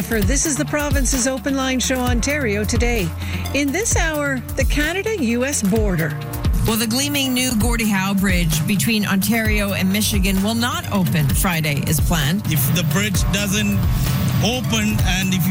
for This is the Province's Open Line Show Ontario today. In this hour, the Canada-U.S. border. Well, the gleaming new Gordie Howe Bridge between Ontario and Michigan will not open Friday as planned. If the bridge doesn't open and if